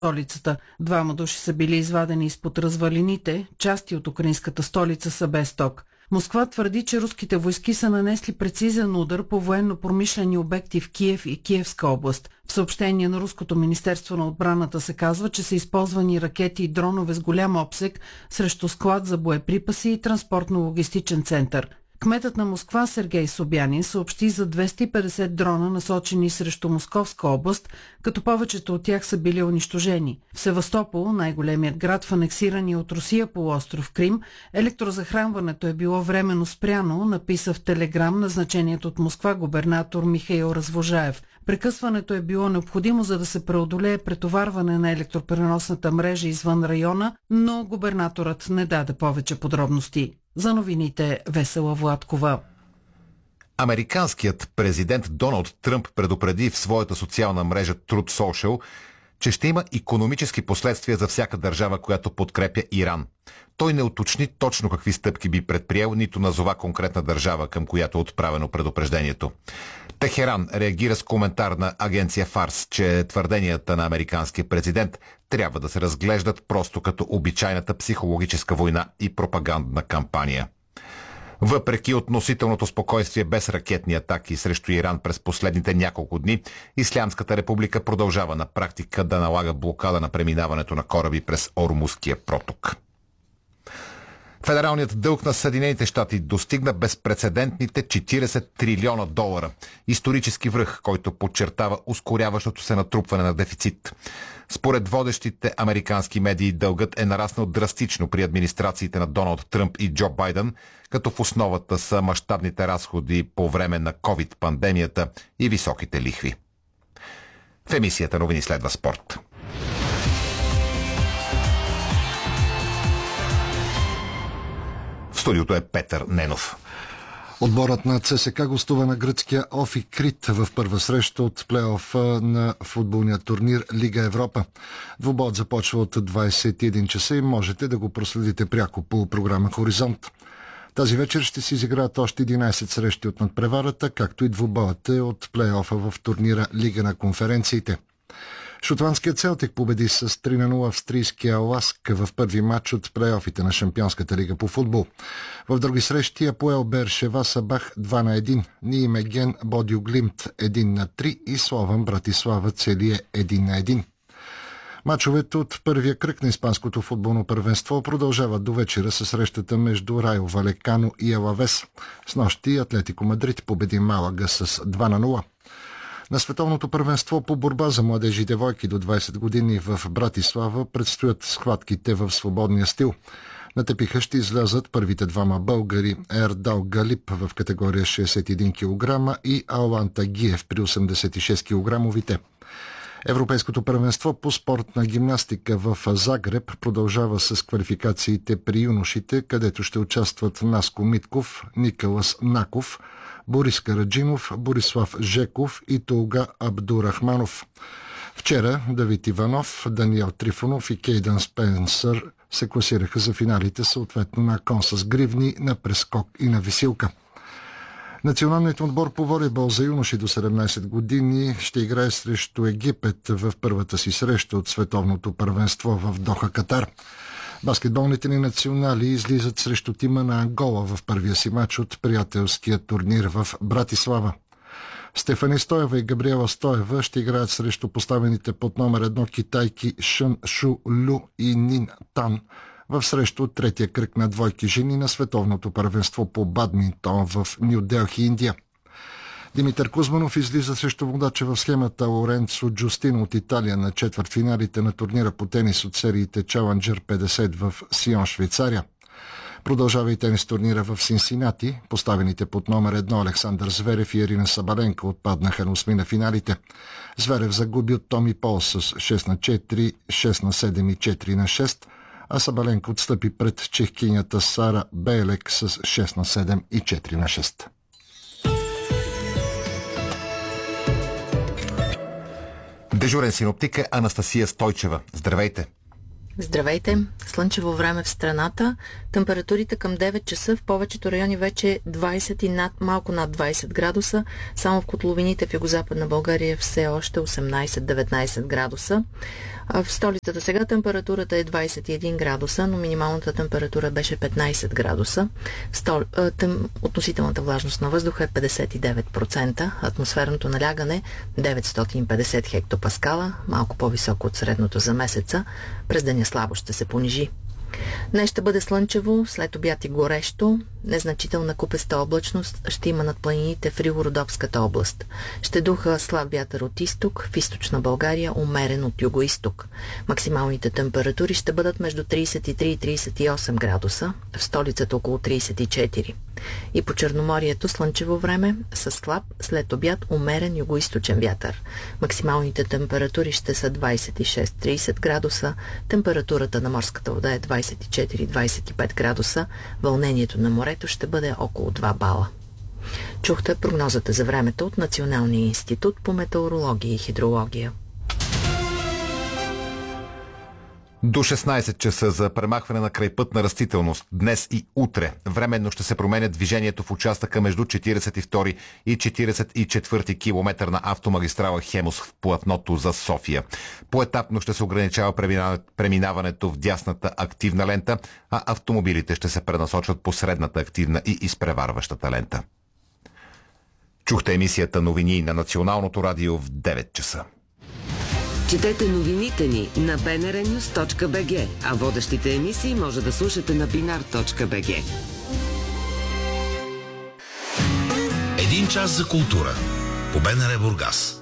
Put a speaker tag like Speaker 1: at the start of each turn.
Speaker 1: столицата. Двама души са били извадени изпод развалините, части от украинската столица са без ток. Москва твърди, че руските войски са нанесли прецизен удар по военно-промишлени обекти в Киев и Киевска област. В съобщение на Руското министерство на отбраната се казва, че са използвани ракети и дронове с голям обсег срещу склад за боеприпаси и транспортно-логистичен център. Кметът на Москва Сергей Собянин съобщи за 250 дрона, насочени срещу Московска област, като повечето от тях са били унищожени. В Севастопол, най-големият град в анексирания от Русия полуостров Крим, електрозахранването е било временно спряно, написа в телеграм назначението от Москва губернатор Михаил Развожаев. Прекъсването е било необходимо, за да се преодолее претоварване на електропреносната мрежа извън района, но губернаторът не даде повече подробности. За новините Весела Владкова.
Speaker 2: Американският президент Доналд Тръмп предупреди в своята социална мрежа Truth Social, че ще има икономически последствия за всяка държава, която подкрепя Иран. Той не уточни точно какви стъпки би предприел, нито назова конкретна държава, към която е отправено предупреждението. Техеран реагира с коментар на агенция Фарс, че твърденията на американския президент трябва да се разглеждат просто като обичайната психологическа война и пропагандна кампания. Въпреки относителното спокойствие без ракетни атаки срещу Иран през последните няколко дни, Ислямската република продължава на практика да налага блокада на преминаването на кораби през Ормузския проток. Федералният дълг на Съединените щати достигна безпрецедентните $40 трилиона. Исторически връх, който подчертава ускоряващото се натрупване на дефицит. Според водещите американски медии дългът е нараснал драстично при администрациите на Доналд Тръмп и Джо Байден, като в основата са мащабните разходи по време на COVID-пандемията и високите лихви. В емисията новини следва спорт. В студиото е Петър Ненов.
Speaker 3: Отборът на ЦСКА гостува на гръцкия Офи Крит в първа среща от плейофа на футболния турнир Лига Европа. Двубоят започва от 21 часа и можете да го проследите пряко по програма Хоризонт. Тази вечер ще се изиграят още 11 срещи от надпреварата, както и двубоят от плейофа в турнира Лига на конференциите. Шотландският Селтик победи с 3-0 австрийския Ласк в първи матч от плейофите на Шампионската лига по футбол. В други срещи Апоел Бершева Сабах 2-1, Ниемеген Бодю Глимт 1-3 и Слован Братислава Целие 1-1. Мачовете от първия кръг на испанското футболно първенство продължават до вечера със срещата между Райо Валекано и Алавес. Снощи Атлетико Мадрид победи Малага с 2-0. На световното първенство по борба за младежи и девойки до 20 години в Братислава предстоят схватките в свободния стил. На тепиха ще излязат първите двама българи Ердал Галип в категория 61 кг и Алан Тагиев при 86 кг. Европейското първенство по спортна гимнастика в Загреб продължава с квалификациите при юношите, където ще участват Наско Митков, Николас Наков, Борис Караджинов, Борислав Жеков и Толга Абдурахманов. Вчера Давид Иванов, Даниел Трифонов и Кейдън Спенсър се класираха за финалите съответно на конса с гривни, на прескок и на висилка. Националният отбор по волейбол за юноши до 17 години ще играе срещу Египет в първата си среща от световното първенство в Доха, Катар. Баскетболните ни национали излизат срещу тима на Ангола в първия си матч от приятелския турнир в Братислава. Стефани Стоева и Габриела Стоева ще играят срещу поставените под номер 1 китайки Шън Шу Лю и Нин Тан в срещу от третия кръг на двойки жени на световното първенство по бадминтон в Ню Делхи, Индия. Димитър Кузманов излиза срещу водача в схемата Лоренцо Джустин от Италия на четвъртфиналите на турнира по тенис от сериите Challenger 50 в Сион, Швейцария. Продължава и тенис турнира в Синсинати. Поставените под номер 1 Александър Зверев и Арина Сабаленко отпаднаха на 8 на финалите. Зверев загуби от Томи Пол с 6-4, 6-7 и 4-6, а Сабаленко отстъпи пред чехкинята Сара Бейлек с 6-7 и 4-6.
Speaker 2: Дежурен синоптик е Анастасия Стойчева. Здравейте!
Speaker 4: Здравейте! Слънчево време в страната. Температурите към 9 часа в повечето райони вече 20 и малко над 20 градуса. Само в котловините в югозападна България все още 18-19 градуса. В столицата сега температурата е 21 градуса, но минималната температура беше 15 градуса. Относителната влажност на въздуха е 59%, атмосферното налягане 950 хектопаскала, малко по-високо от средното за месеца. През деня слабо ще се понижи. Днес ще бъде слънчево, след обяд и горещо. Незначителна купеста облачност ще има над планините в Ривородопската област. Ще духа слаб вятър от изток, в източна България умерен от югоизток. Максималните температури ще бъдат между 33 и 38 градуса, в столицата около 34. И по Черноморието слънчево време с слаб, след обяд умерен югоизточен вятър. Максималните температури ще са 26-30 градуса, температурата на морската вода е 24-25 градуса, вълнението на морето ще бъде около 2 бала. Чухте прогнозата за времето от Националния институт по метеорология и хидрология.
Speaker 2: До 16 часа за премахване на крайпътна растителност днес и утре. Временно ще се променя движението в участъка между 42 и 44 километър на автомагистрала Хемус в платното за София. Поетапно ще се ограничава преминаването в дясната активна лента, а автомобилите ще се пренасочват по средната активна и изпреварващата лента. Чухте емисията новини на Националното радио в 9 часа.
Speaker 5: Четете новините ни на bnrnews.bg, а водещите емисии може да слушате на binar.bg.
Speaker 6: Един час за култура по БНР Бургас.